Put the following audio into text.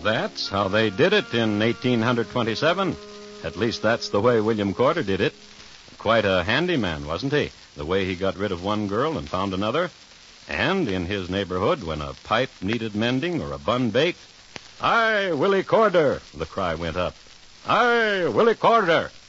That's how they did it in 1827. At least that's the way William Corder did it. Quite a handy man, wasn't he? The way he got rid of one girl and found another. And in his neighborhood, when a pipe needed mending or a bun baked, "Aye, Willie Corder," the cry went up. "Aye, Willie Corder."